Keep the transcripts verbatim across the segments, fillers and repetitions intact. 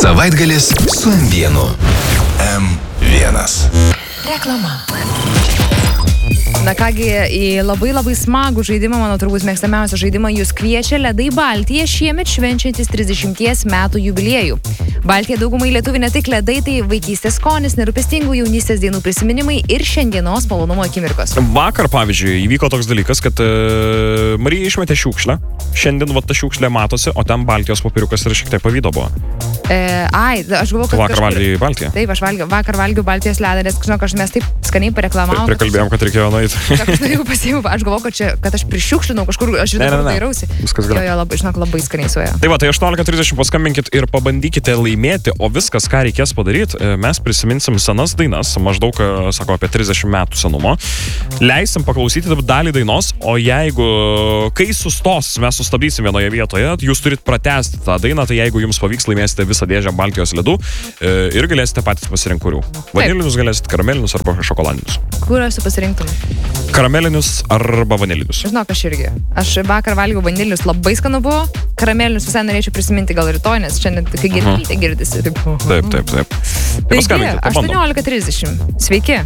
Savaitgalis su M vienu. M vienas. Reklama. Na kągi, į labai labai smagų žaidimą, mano turbūt mėgstamiausią žaidimą, jūs kviečia Ledai Baltija, šiemet švenčiantis trisdešimties metų jubiliejų. Baltija daugumai lietuvių ne tik ledai, tai vaikystės skonis, nerūpestingų jaunystės dienų prisiminimai ir šiandienos malonumo akimirkos. Vakar, pavyzdžiui, įvyko toks dalykas, kad uh, Marija išmetė šiukšlę. Šiandien va ta šiukšlė matosi, o ten Baltijos popieriukas ir šiek tiek pavydo buvo. E, ai, aš galvoju, kad... Vakar valgiai Baltiją. Taip, aš valgiau, vakar valgiau Baltijos ledą, nes, žinok, aš mes taip skaniai pareklamavom. Prikalbėjom, kad reikėjo nueiti. Aš norėjau pasiimti, aš galvoju, kad, čia, kad aš prišiukšlinau kažkur, aš žinau, kur dairausi. Viskas gerai. Jo, jo, labai, žinok, labai skaniai suėjo. Tai va, tai aštuoniolika trisdešimt paskambinkit ir pabandykite laimėti, o viskas, ką reikės padaryti, mes prisiminsim senas dainas, maždaug, sako, apie trisdešimt metų senumo. Leisim paklausyti dalį dainos, o jeigu, kai sustos, mes sustabdysim vienoje vietoje, jūs turit pratęsti tą dainą, tai jeigu jums pavyks, laimėsite visą dėžę Baltijos ledų ir galėsite patys pasirinkti kurių. Vanilinius galėsite, karamelinius arba šokoladinius. Kur aš pasirinktum? Karamelinius arba vanilinius. Žinok, aš irgi. Aš vakar valgiau vanilinius, labai skanu buvo. Karamelinius visai norėčiau prisiminti gal rytoj, nes šiandien, kai girdite, girdisi. Taip, taip, taip. taip. Taigi, aštuoniolika trisdešimt. Sveiki.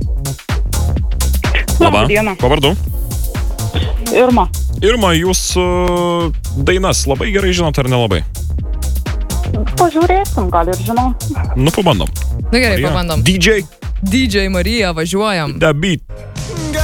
Labą dieną. Kuo vardu? Irma. Irma, jūs uh, dainas labai gerai žinot ar nelabai? Pažiūrėsim, gal ir žinau. Nu, pabandom. Nu gerai, Marija. pabandom. D J. D J Marija, važiuojam. The beat.